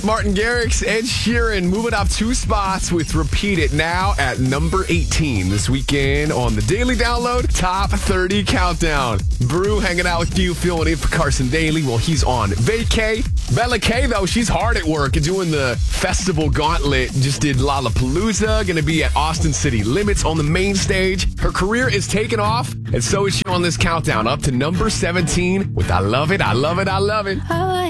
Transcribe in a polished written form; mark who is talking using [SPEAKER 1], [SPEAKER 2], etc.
[SPEAKER 1] Martin Garrix, Ed Sheeran moving up 2 spots with Repeat It now at number 18 this weekend on the Daily Download Top 30 Countdown. Brew hanging out with you, filling in for Carson Daly while he's on vacay. Bella K, though, she's hard at work doing the festival gauntlet. Just did Lollapalooza, going to be at Austin City Limits on the main stage. Her career is taking off, and so is she on this countdown up to number 17 with I Love It, I Love It, I Love It.